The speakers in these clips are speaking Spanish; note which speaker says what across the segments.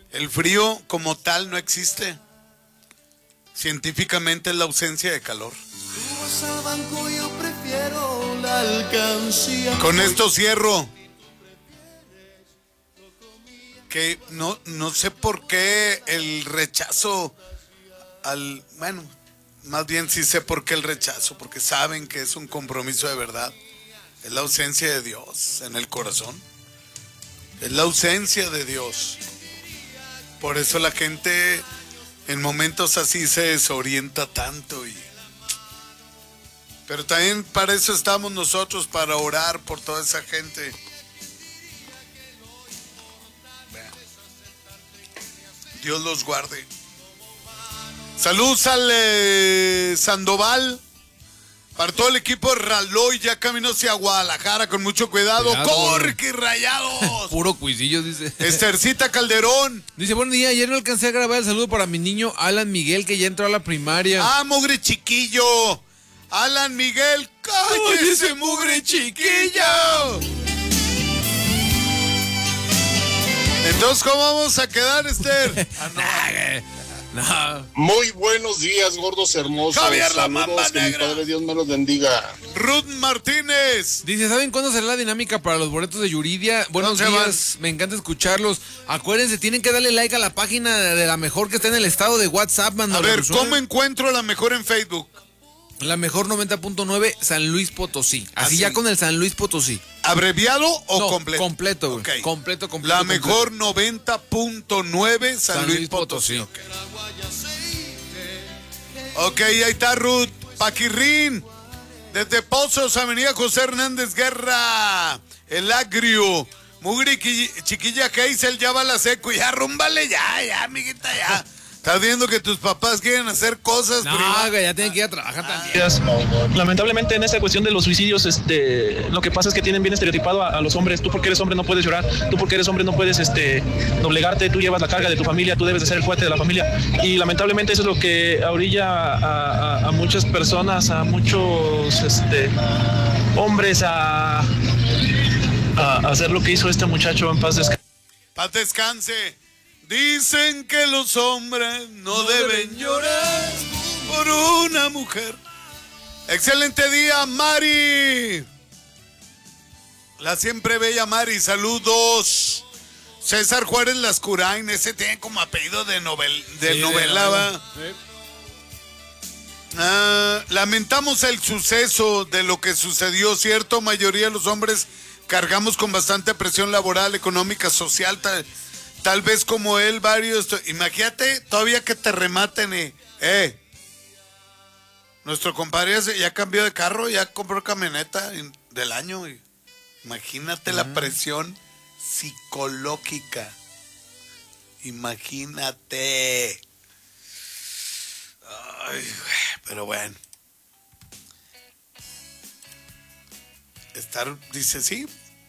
Speaker 1: El frío como tal no existe. Científicamente es la ausencia de calor. Con esto cierro. Que no sé por qué el rechazo bueno, más bien sí sé por qué el rechazo, porque saben que es un compromiso de verdad. Es la ausencia de Dios en el corazón. Es la ausencia de Dios. Por eso la gente en momentos así se desorienta tanto. Pero también para eso estamos nosotros, para orar por toda esa gente. Dios los guarde. Saludos al Sandoval. Para todo el equipo de Raloy, ya camino hacia Guadalajara con mucho cuidado. ¡Corre, Rayados!
Speaker 2: Puro cuisillo, dice.
Speaker 1: Estercita Calderón.
Speaker 2: Dice, buen día, ayer no alcancé a grabar el saludo para mi niño Alan Miguel, que ya entró a la primaria.
Speaker 1: ¡Ah, mugre chiquillo! Alan Miguel, ¡cállese, mugre chiquillo! Entonces, ¿cómo vamos a quedar, Esther?
Speaker 3: No. Muy buenos días, gordos hermosos.
Speaker 1: Javier La Mamba
Speaker 3: Saludos, que
Speaker 1: Negra.
Speaker 3: mi padre Dios me los bendiga.
Speaker 1: Ruth Martínez.
Speaker 2: Dice, ¿saben cuándo será la dinámica para los boletos de Yuridia? Buenos días, me encanta escucharlos. Acuérdense, tienen que darle like a la página de la mejor que está en el estado de WhatsApp.
Speaker 1: A ver, ¿cómo encuentro la mejor en Facebook?
Speaker 2: La mejor 90.9 San Luis Potosí. Así ya con el San Luis Potosí.
Speaker 1: ¿Abreviado o completo?
Speaker 2: Completo, güey.
Speaker 1: Okay.
Speaker 2: Completo.
Speaker 1: La mejor 90.9 San Luis Potosí. Ok, ahí está Ruth. Paquirrín. Desde Pozos, Avenida José Hernández Guerra. El Agrio. Mugri chiquilla Keisel, ya va la seco. Ya, rúmbale, ya, amiguita, ya. Estás viendo que tus papás quieren hacer cosas,
Speaker 2: prima. Ya tienen que ir a trabajar también.
Speaker 4: Lamentablemente en esta cuestión de los suicidios, lo que pasa es que tienen bien estereotipado a los hombres. Tú porque eres hombre no puedes llorar, tú porque eres hombre no puedes doblegarte, tú llevas la carga de tu familia, tú debes de ser el fuerte de la familia. Y lamentablemente eso es lo que orilla a muchas personas, a muchos hombres a hacer lo que hizo este muchacho. En paz descanse.
Speaker 1: Paz descanse. Dicen que los hombres no deben llorar por una mujer. Excelente día, Mari. La siempre bella Mari, saludos. César Juárez Lascurain, ese tiene como apellido de novela, ¿va? Lamentamos el suceso de lo que sucedió, ¿cierto? Mayoría de los hombres cargamos con bastante presión laboral, económica, social, tal vez como él, varios. Imagínate todavía que te rematen. Nuestro compadre ya cambió de carro, ya compró camioneta del año. Imagínate la presión psicológica. Imagínate. Ay, pero bueno. Dice sí.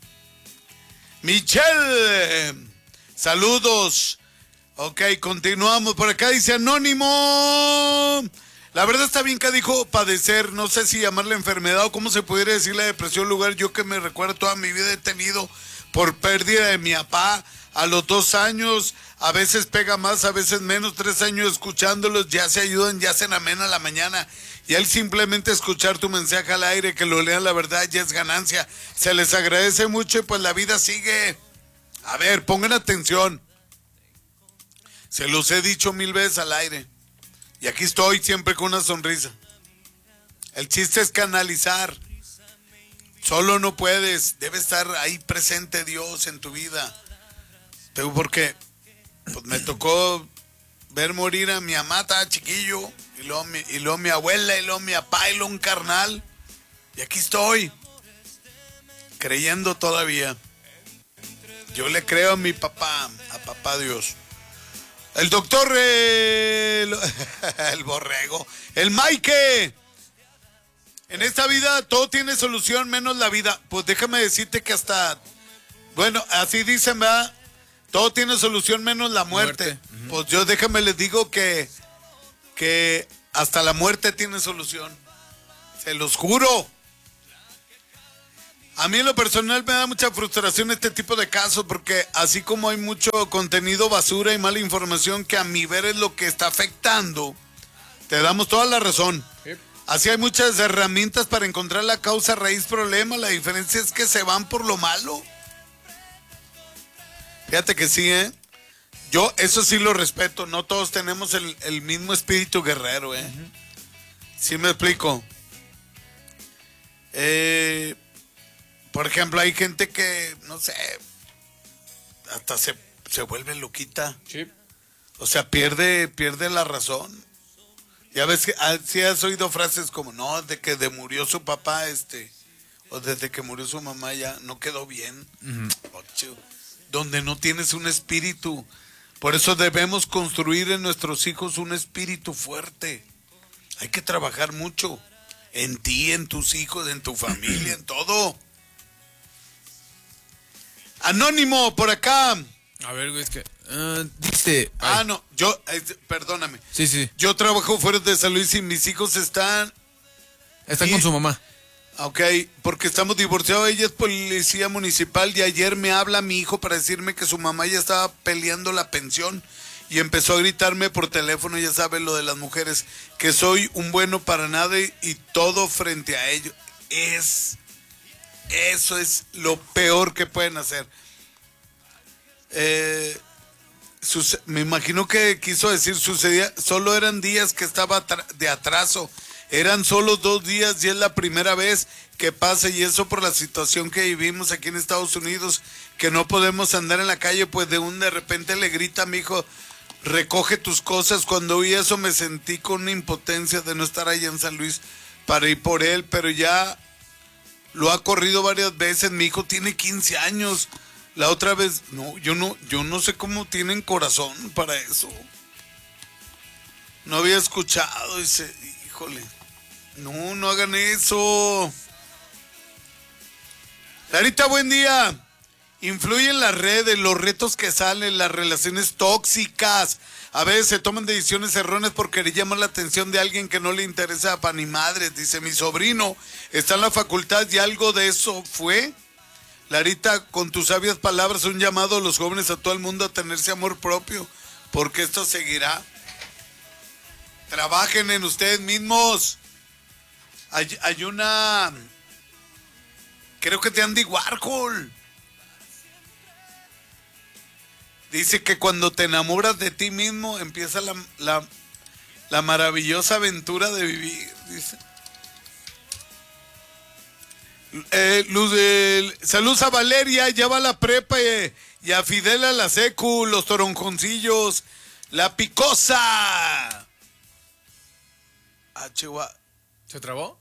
Speaker 1: Michelle. Saludos. Ok, continuamos. Por acá dice Anónimo. La verdad está bien que dijo padecer. No sé si llamarle enfermedad o cómo se pudiera decir la depresión. Lugar yo que me recuerdo toda mi vida he tenido por pérdida de mi papá a los 2 años. A veces pega más, a veces menos. 3 años escuchándolos, ya se ayudan, ya hacen amena a la mañana. Y él simplemente escuchar tu mensaje al aire, que lo lean, la verdad ya es ganancia. Se les agradece mucho y pues la vida sigue. A ver, pongan atención. Se los he dicho 1000 veces al aire. Y aquí estoy siempre con una sonrisa. El chiste es canalizar. Solo no puedes. Debe estar ahí presente Dios en tu vida. Pero porque pues me tocó ver morir a mi mamá, estaba chiquillo. Y luego mi abuela, y luego mi papá, y luego un carnal. Y aquí estoy. Creyendo todavía. Yo le creo a mi papá, a papá Dios. El doctor, el borrego, el Maike. En esta vida todo tiene solución menos la vida. Pues déjame decirte que hasta, bueno, así dicen, ¿verdad? Todo tiene solución menos la muerte. Uh-huh. Pues yo déjame les digo que hasta la muerte tiene solución. Se los juro. A mí en lo personal me da mucha frustración este tipo de casos porque así como hay mucho contenido basura y mala información que a mi ver es lo que está afectando, te damos toda la razón. Así hay muchas herramientas para encontrar la causa raíz problema, la diferencia es que se van por lo malo. Fíjate que sí, yo eso sí lo respeto, no todos tenemos el mismo espíritu guerrero, ¿Sí me explico? Por ejemplo, hay gente que, no sé, hasta se vuelve loquita.
Speaker 2: Sí.
Speaker 1: O sea, pierde la razón. Ya ves que si has oído frases como, no, de que murió su papá, o desde que murió su mamá ya no quedó bien. Ocho, donde no tienes un espíritu. Por eso debemos construir en nuestros hijos un espíritu fuerte. Hay que trabajar mucho. En ti, en tus hijos, en tu familia, en todo. Anónimo, por acá.
Speaker 2: A ver, güey, es que... dice...
Speaker 1: no, perdóname.
Speaker 2: Sí.
Speaker 1: Yo trabajo fuera de San Luis y mis hijos están
Speaker 2: con su mamá.
Speaker 1: Ok, porque estamos divorciados. Ella es policía municipal y ayer me habla mi hijo para decirme que su mamá ya estaba peleando la pensión y empezó a gritarme por teléfono, ya sabe lo de las mujeres, que soy un bueno para nada y todo frente a ellos. Eso es lo peor que pueden hacer. Me imagino que quiso decir sucedía, solo eran días que estaba de atraso, eran solo 2 días y es la primera vez que pasa y eso por la situación que vivimos aquí en Estados Unidos, que no podemos andar en la calle, pues de repente le grita a mi hijo, recoge tus cosas. Cuando oí eso me sentí con una impotencia de no estar allá en San Luis para ir por él, pero ya lo ha corrido varias veces. Mi hijo tiene 15 años. La otra vez, yo no sé cómo tienen corazón para eso. No había escuchado, dice, híjole, no hagan eso. Larita, buen día. Influyen las redes, los retos que salen, las relaciones tóxicas. A veces se toman decisiones erróneas por querer llamar la atención de alguien que no le interesa para ni madres. Dice, mi sobrino está en la facultad y algo de eso fue. Larita, con tus sabias palabras, un llamado a los jóvenes, a todo el mundo a tenerse amor propio, porque esto seguirá. Trabajen en ustedes mismos. Hay una, creo que de Andy Warhol. Dice que cuando te enamoras de ti mismo, empieza la maravillosa aventura de vivir, dice. Saludos a Valeria, ya va a la prepa y a Fidel a la secu, los toronjoncillos, la picosa. Chihuahua.
Speaker 2: ¿Se trabó?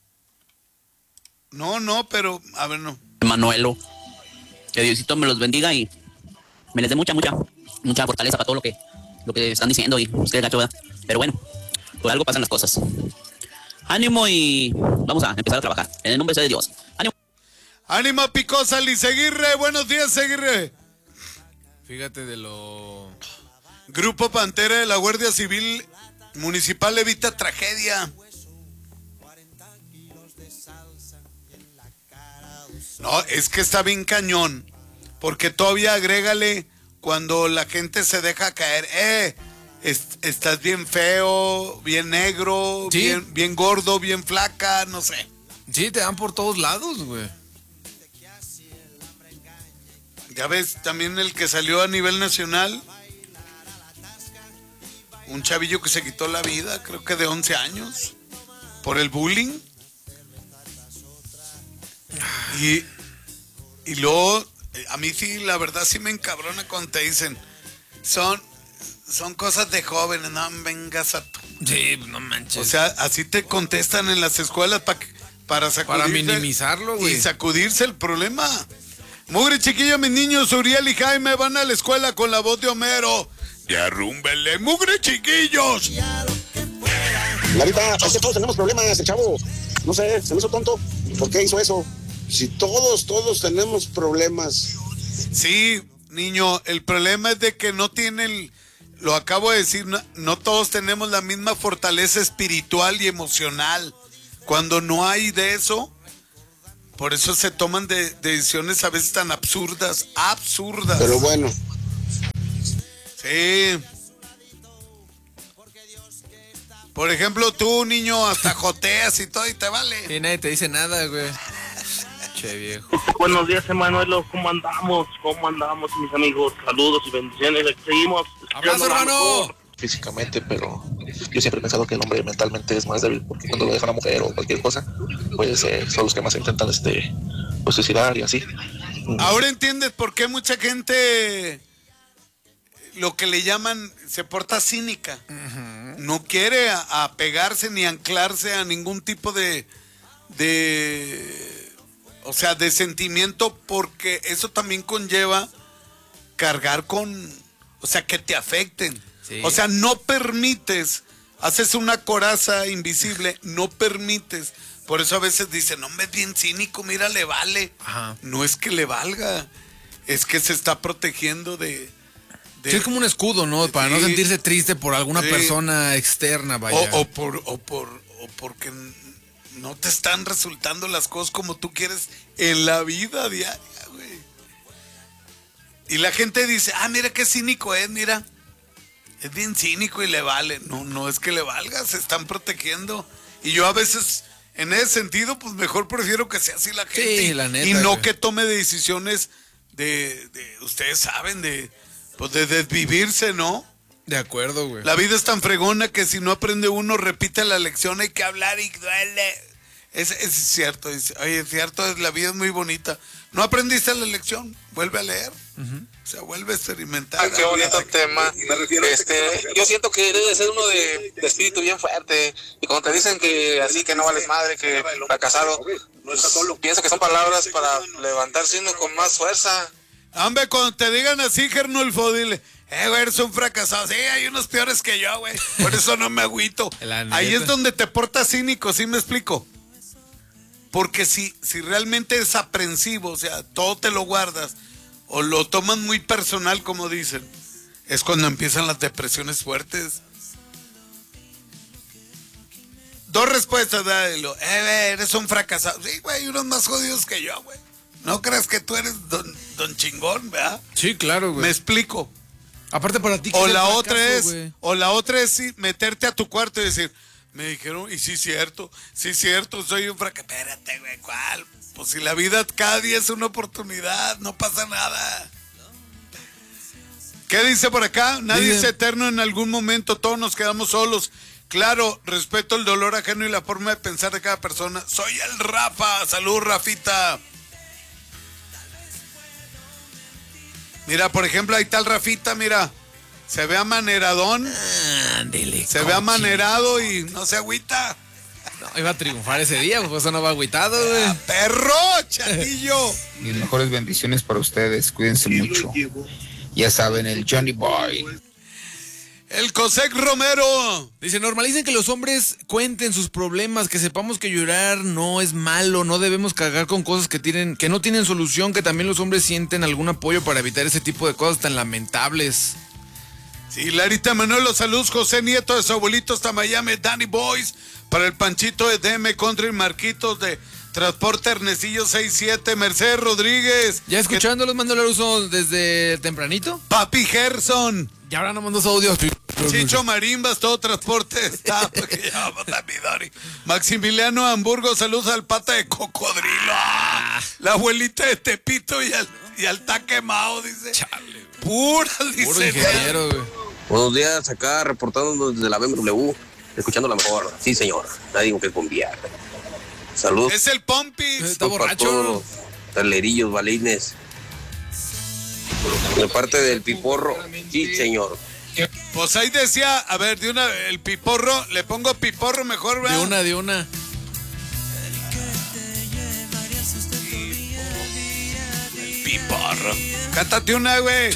Speaker 1: No, pero, a ver, no.
Speaker 5: Manuelo, que Diosito me los bendiga y me les dé mucha fortaleza para todo lo que están diciendo y ustedes gacho, ¿verdad? Pero bueno, por algo pasan las cosas. Ánimo y vamos a empezar a trabajar. En el nombre de Dios. Ánimo.
Speaker 1: Ánimo, picosa, Liz Aguirre. Buenos días, Aguirre.
Speaker 2: Fíjate de lo...
Speaker 1: Grupo Pantera de la Guardia Civil Municipal evita tragedia. No, es que está bien cañón. Porque todavía agrégale cuando la gente se deja caer. Estás bien feo, bien negro, ¿sí? bien gordo, bien flaca, no sé.
Speaker 2: Sí, te dan por todos lados, güey.
Speaker 1: Ya ves, también el que salió a nivel nacional. Un chavillo que se quitó la vida, creo que de 11 años, por el bullying. Y luego, a mí sí, la verdad sí me encabrona cuando te dicen, son cosas de jóvenes, no vengas a tú.
Speaker 2: Sí, no manches.
Speaker 1: O sea, así te contestan en las escuelas para
Speaker 2: minimizarlo, güey.
Speaker 1: Y sacudirse el problema. Mugre chiquillo, mis niños, Uriel y Jaime van a la escuela con la voz de Homero. Ya rúmbele, mugre chiquillos.
Speaker 3: Larita, es que todos tenemos problemas, el chavo. No sé, se me hizo tonto. ¿Por qué hizo eso? Si todos tenemos problemas.
Speaker 1: Sí, niño, el problema es de que no tienen, lo acabo de decir, no todos tenemos la misma fortaleza espiritual y emocional. Cuando no hay de eso, Por eso se toman decisiones a veces tan absurdas.
Speaker 3: Pero bueno.
Speaker 1: Sí. Por ejemplo, tú, niño, hasta joteas y todo y te vale.
Speaker 2: Y nadie te dice nada, güey. Che, viejo.
Speaker 6: Buenos días, Emanuelo. ¿Cómo andamos? Mis amigos? Saludos y bendiciones. Aquí seguimos.
Speaker 2: ¡Abrazo, hermano!
Speaker 7: Físicamente, pero yo siempre he pensado que el hombre mentalmente es más débil, porque cuando lo deja una mujer o cualquier cosa, pues son los que más intentan pues, suicidar y así.
Speaker 1: Ahora entiendes por qué mucha gente, lo que le llaman, se porta cínica. No quiere apegarse ni anclarse a ningún tipo de sentimiento, porque eso también conlleva cargar con, o sea, que te afecten. Sí. O sea, no permites, haces una coraza invisible, no permites. Por eso a veces dicen, hombre, es bien cínico, mira, le vale. Ajá. No es que le valga, es que se está protegiendo de
Speaker 2: sí, es como un escudo, ¿no? Para no sentirse triste por alguna persona externa, vaya.
Speaker 1: O porque no te están resultando las cosas como tú quieres en la vida diaria, güey. Y la gente dice, mira qué cínico es, mira. Es bien cínico y le vale. No es que le valga, se están protegiendo. Y yo a veces, en ese sentido, pues mejor prefiero que sea así la gente.
Speaker 2: Sí, la neta,
Speaker 1: y no
Speaker 2: güey.
Speaker 1: que tome decisiones de ustedes saben, de desvivirse, ¿no?
Speaker 2: De acuerdo, güey.
Speaker 1: La vida es tan fregona que si no aprende uno, repite la lección, hay que hablar y duele. Es cierto, oye, es cierto, la vida es muy bonita. No aprendiste la lección, vuelve a leer. O sea, vuelve a experimentar.
Speaker 7: Ay, qué bonito tema. Yo siento que debe ser uno de espíritu bien fuerte. Y cuando te dicen que así, que no vales madre, que fracasado, pues, pienso que son palabras para levantarse uno con más fuerza.
Speaker 1: Hombre, cuando te digan así, Gernulfo, dile, güey, eres un fracasado. Sí, hay unos peores que yo, güey. Por eso no me agüito. Ahí es donde te portas cínico, ¿sí me explico? Porque si realmente es aprensivo, o sea, todo te lo guardas, o lo toman muy personal, como dicen, es cuando empiezan las depresiones fuertes. Dos respuestas, dale, eres un fracasado. Sí, güey, hay unos más jodidos que yo, güey. No creas que tú eres don chingón, ¿verdad?
Speaker 2: Sí, claro, güey.
Speaker 1: Me explico.
Speaker 2: Aparte para ti.
Speaker 1: O la otra es sí, meterte a tu cuarto y decir, me dijeron, y sí cierto, soy un fracasado. Espérate, güey, ¿cuál? Pues si la vida cada día es una oportunidad, no pasa nada. ¿Qué dice por acá? Nadie es eterno en algún momento, todos nos quedamos solos. Claro, respeto el dolor ajeno y la forma de pensar de cada persona. Soy el Rafa, salud, Rafita. Mira, por ejemplo, ahí está el Rafita, mira. Se ve amaneradón. Se ve amanerado y no se agüita.
Speaker 2: No, iba a triunfar ese día, pues eso no va agüitado, güey.
Speaker 1: ¡Perro, chatillo!
Speaker 8: Mis mejores bendiciones para ustedes, cuídense mucho. Ya saben, el Johnny Boy.
Speaker 1: El Cosec Romero.
Speaker 2: Dice, normalicen que los hombres cuenten sus problemas, que sepamos que llorar no es malo, no debemos cargar con cosas que no tienen solución, que también los hombres sienten algún apoyo para evitar ese tipo de cosas tan lamentables.
Speaker 1: Sí, Larita Manuel, los saludos, José Nieto de su abuelito hasta Miami, Danny Boys, para el Panchito de DM Country, Marquitos de Transporte Ernecillo 67, Mercedes Rodríguez.
Speaker 2: ¿Ya escuchándolos, mando el uso desde tempranito?
Speaker 1: Papi Gerson.
Speaker 2: Y ahora no mandó su audio.
Speaker 1: Chicho Marimbas, todo transporte está, porque ya vamos a Midori. Maximiliano Hamburgo, saludos al pata de cocodrilo. La abuelita de Tepito y al ta quemado, dice.
Speaker 2: Chale,
Speaker 1: puro
Speaker 2: ingeniero, güey.
Speaker 9: Buenos días, acá reportando desde la BMW, escuchando la mejor. Sí, señor, nadie digo que es bombear. Saludos.
Speaker 1: Es el Pompis.
Speaker 2: Está borracho.
Speaker 9: Todos los talerillos, balines. De parte del Piporro. Sí, señor.
Speaker 1: Pues ahí decía, a ver, el Piporro, le pongo Piporro mejor, ¿verdad?
Speaker 2: De una.
Speaker 1: El Piporro. Cántate una, güey.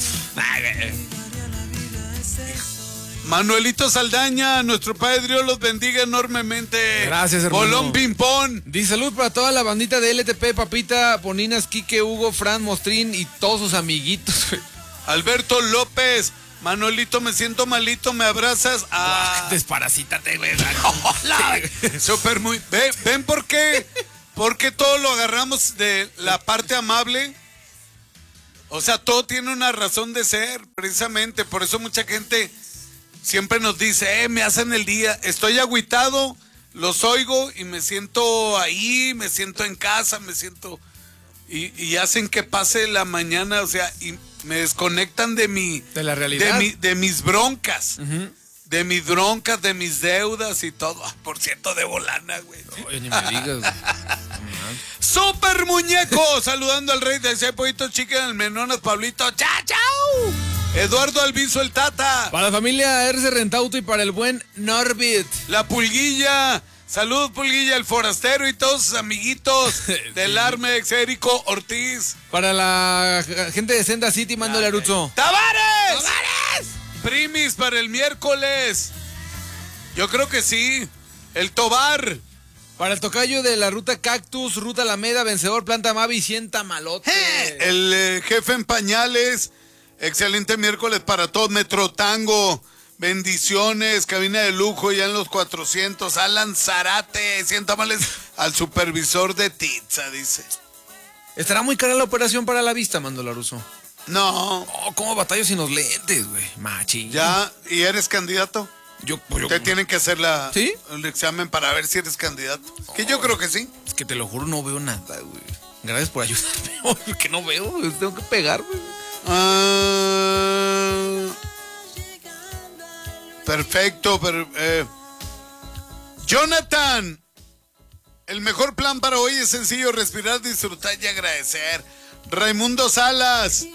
Speaker 1: Manuelito Saldaña, nuestro Padre Dios los bendiga enormemente.
Speaker 2: Gracias, hermano.
Speaker 1: Bolón Pimpón.
Speaker 2: Dice salud para toda la bandita de LTP, Papita, Poninas, Quique, Hugo, Fran, Mostrín y todos sus amiguitos.
Speaker 1: Alberto López. Manuelito, me siento malito, ¿me abrazas?
Speaker 2: Desparasítate, güey.
Speaker 1: Hola. Súper muy. ¿Ven por qué? ¿Por qué todo lo agarramos de la parte amable? O sea, todo tiene una razón de ser, precisamente. Por eso mucha gente siempre nos dice, me hacen el día. Estoy agüitado, los oigo y me siento ahí, me siento en casa, me siento... Y hacen que pase la mañana, o sea, y me desconectan de
Speaker 2: la realidad.
Speaker 1: De mis broncas. De mis broncas, de mis deudas y todo. Por cierto, debo lana, güey.
Speaker 2: Oye, ni me digas, güey.
Speaker 1: Super muñeco, saludando al rey de ese poquito chicken, el Menonas, Pablito. ¡Chao, chao! Eduardo Alviso, el Tata.
Speaker 2: Para la familia RC Rentauto y para el buen Norbit.
Speaker 1: La Pulguilla. Saludos, Pulguilla, el forastero y todos sus amiguitos del Armex, Érico Ortiz.
Speaker 2: Para la gente de Senda City, mándale a Aruzo.
Speaker 1: ¡Tavares! ¡Tavares! Primis para el miércoles. Yo creo que sí. El Tobar.
Speaker 2: Para el tocayo de la ruta Cactus, ruta Alameda, vencedor, planta Mavi, sienta malote.
Speaker 1: El jefe en pañales. Excelente miércoles para todos. Metro Tango. Bendiciones, cabina de lujo ya en los 400. Alan Zarate, 100 tamales al supervisor de Tizza, dice.
Speaker 2: ¿Estará muy cara la operación para la vista, Mando Laruso?
Speaker 1: No.
Speaker 2: Oh, ¿cómo batallo sin los lentes, güey? Machi.
Speaker 1: Ya, ¿y eres candidato?
Speaker 2: Yo
Speaker 1: Te tienen que hacer
Speaker 2: ¿Sí?
Speaker 1: el examen para ver si eres candidato. Que yo creo que sí.
Speaker 2: Es que te lo juro, no veo nada, güey. Gracias por ayudarme, porque no veo, güey. Tengo que pegarme.
Speaker 1: Perfecto, pero Jonathan, el mejor plan para hoy es sencillo, respirar, disfrutar y agradecer. Raimundo Salas.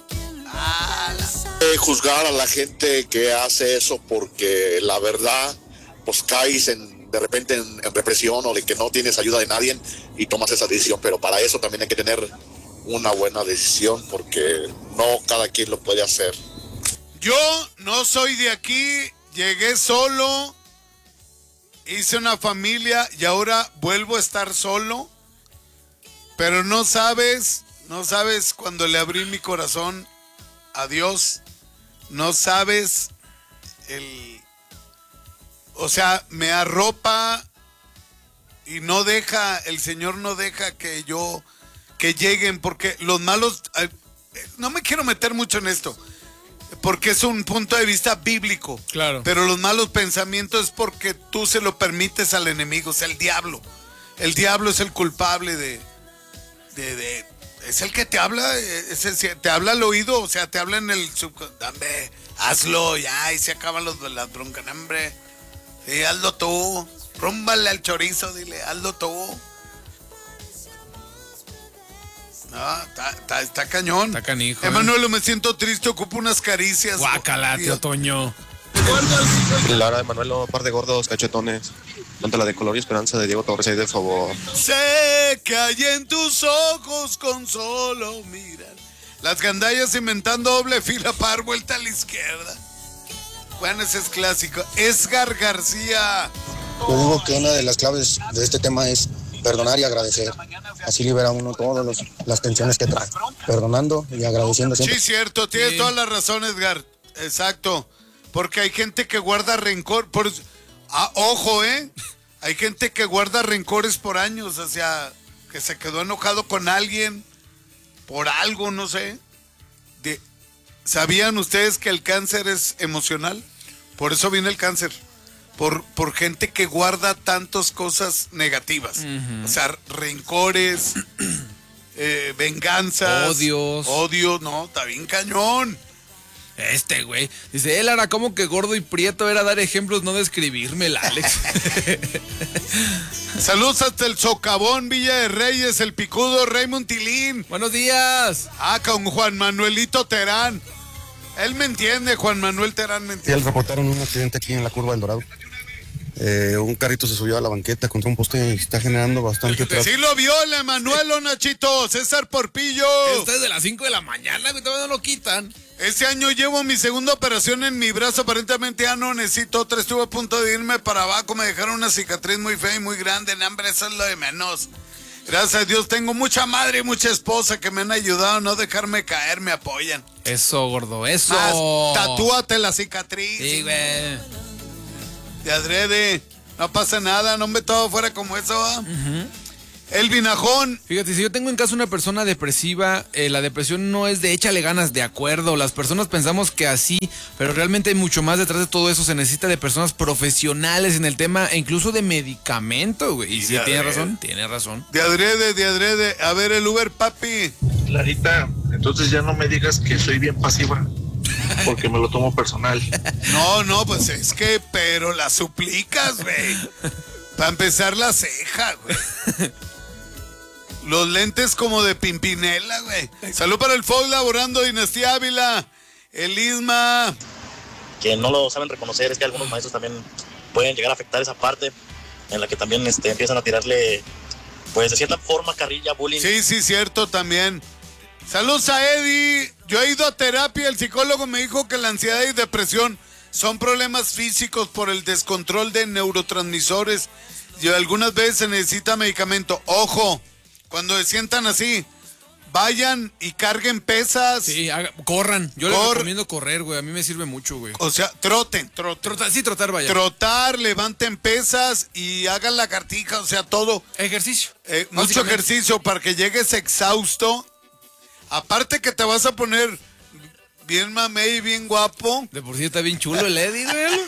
Speaker 10: Juzgar a la gente que hace eso porque la verdad, pues caes de repente en represión o de que no tienes ayuda de nadie y tomas esa decisión, pero para eso también hay que tener una buena decisión porque no cada quien lo puede hacer.
Speaker 1: Yo no soy de aquí. Llegué solo, hice una familia y ahora vuelvo a estar solo. Pero no sabes cuando le abrí mi corazón a Dios, no sabes o sea, me arropa y el Señor no deja que lleguen, porque los malos, no me quiero meter mucho en esto. Porque es un punto de vista bíblico.
Speaker 2: Claro.
Speaker 1: Pero los malos pensamientos es porque tú se lo permites al enemigo, o sea, el diablo. El diablo es el culpable es el que te habla, te habla al oído, o sea, te habla en el dame, hazlo, ya, y se acaban las broncas, hombre. Sí, hazlo tú. Rúmbale al chorizo, dile, hazlo tú. No, está cañón.
Speaker 2: Está canijo.
Speaker 1: Emanuel, me siento triste, ocupo unas caricias.
Speaker 2: Guácala, tío Toño.
Speaker 9: La hora de Manuel, par de gordos cachetones. Tanto la de Color y Esperanza de Diego Torres, ahí de favor.
Speaker 1: Sé que hay en tus ojos con solo mirar. Las gandallas inventando doble fila para dar vuelta a la izquierda. Bueno, ese es clásico. Edgar García.
Speaker 3: Yo digo que una de las claves de este tema es perdonar y agradecer. Así libera uno todas las tensiones que trae. Perdonando y agradeciendo siempre.
Speaker 1: Sí, cierto, tienes toda la razón, Edgar. Exacto. Porque hay gente que guarda rencor. Ojo, hay gente que guarda rencores por años. O sea, que se quedó enojado con alguien por algo, no sé. ¿Sabían ustedes que el cáncer es emocional? Por eso viene el cáncer. Por gente que guarda tantas cosas negativas. O sea, rencores, venganzas. Odios, no, está bien cañón.
Speaker 2: Güey. Dice, Lara, ¿cómo que gordo y prieto era dar ejemplos, no describirme, el Alex?
Speaker 1: Saludos hasta el Socavón, Villa de Reyes, el Picudo, Raymond Tilín.
Speaker 2: Buenos días.
Speaker 1: Con Juan Manuelito Terán. Él me entiende, Juan Manuel Terán me entiende.
Speaker 3: Sí, reportaron un accidente aquí en la curva del Dorado. Un carrito se subió a la banqueta contra un poste y está generando bastante tráfico.
Speaker 1: Sí lo vio el Emanuel, Nachito. César Porpillo.
Speaker 2: Este es de las 5 de la mañana, güey, todavía no lo quitan.
Speaker 1: Este año llevo mi segunda operación en mi brazo. Aparentemente ya no necesito otra. Estuve a punto de irme para abajo. Me dejaron una cicatriz muy fea y muy grande. Hambre, eso es lo de menos. Gracias a Dios tengo mucha madre y mucha esposa que me han ayudado a no dejarme caer, me apoyan.
Speaker 2: Eso, gordo, eso.
Speaker 1: Más, tatúate la cicatriz.
Speaker 2: Sí, güey.
Speaker 1: De adrede. No pasa nada, no me todo fuera como eso, ¿va? El vinajón.
Speaker 2: Fíjate, si yo tengo en casa una persona depresiva, la depresión no es de échale ganas, de acuerdo. Las personas pensamos que así, pero realmente hay mucho más detrás de todo eso. Se necesita de personas profesionales en el tema, e incluso de medicamento, güey. Y sí, tiene razón.
Speaker 1: De adrede. A ver, el Uber, papi.
Speaker 11: Clarita, entonces ya no me digas que soy bien pasiva, porque me lo tomo personal.
Speaker 1: No, pues es que, pero la suplicas, güey. Para empezar la ceja, güey. Los lentes como de Pimpinela, güey. Salud para el Fox laborando, Dinastía Ávila. El Isma.
Speaker 12: Que no lo saben reconocer, es que algunos maestros también pueden llegar a afectar esa parte en la que también empiezan a tirarle, pues de cierta forma, carrilla, bullying.
Speaker 1: Sí, cierto también. Saludos a Eddie. Yo he ido a terapia, el psicólogo me dijo que la ansiedad y depresión son problemas físicos por el descontrol de neurotransmisores y algunas veces se necesita medicamento. Ojo, cuando se sientan así, vayan y carguen pesas.
Speaker 2: Sí, corran. Yo les recomiendo correr, güey. A mí me sirve mucho, güey.
Speaker 1: O sea, troten.
Speaker 2: Sí, trotar, vaya.
Speaker 1: Trotar, levanten pesas y hagan lagartija, o sea, todo.
Speaker 2: Ejercicio.
Speaker 1: Mucho ejercicio para que llegues exhausto. Aparte que te vas a poner bien mamey y bien guapo.
Speaker 2: De por sí está bien chulo el Eddie, güey.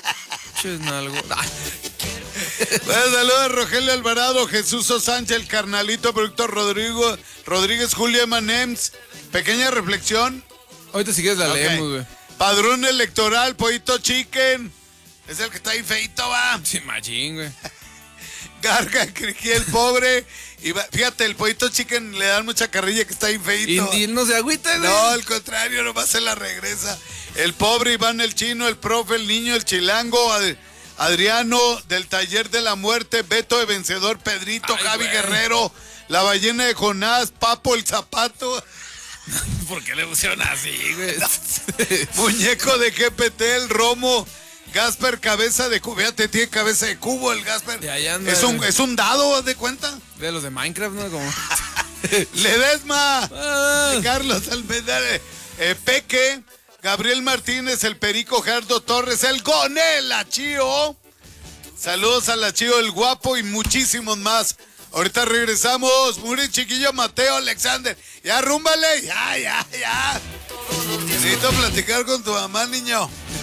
Speaker 1: Bueno, saludos a Rogelio Alvarado, Jesús Sánchez, el carnalito, productor Rodríguez, Julio Emanems. Pequeña reflexión.
Speaker 2: Ahorita si quieres la leemos, güey.
Speaker 1: Padrón electoral, Pollito Chicken. Es el que está ahí feito, va.
Speaker 2: Sí, machín, güey.
Speaker 1: Garga, Criqui, el pobre. Y fíjate, el Pollito Chicken le dan mucha carrilla que está ahí feito.
Speaker 2: Y él no se agüita, güey.
Speaker 1: No, al contrario, nomás se la regresa. El pobre, Iván el Chino, el profe, el niño, el chilango, Adriano del Taller de la Muerte, Beto de Vencedor, Pedrito, Javi Guerrero, la ballena de Jonás, Papo el Zapato.
Speaker 2: ¿Por qué le pusieron así, güey?
Speaker 1: Muñeco de GPT, el Romo, Gasper cabeza de cubo. Fíjate, tiene cabeza de cubo el Gasper. Es un dado, ¿haz de cuenta?
Speaker 2: De los de Minecraft, ¿no? Como...
Speaker 1: Ledesma, Carlos Almendare, Peque, Gabriel Martínez, el Perico, Gerardo Torres, el Gonel, la Chío. Saludos a la Chío, el Guapo y muchísimos más. Ahorita regresamos. Muri, Chiquillo, Mateo, Alexander. Ya, rúmbale. Ya. Necesito platicar con tu mamá, niño.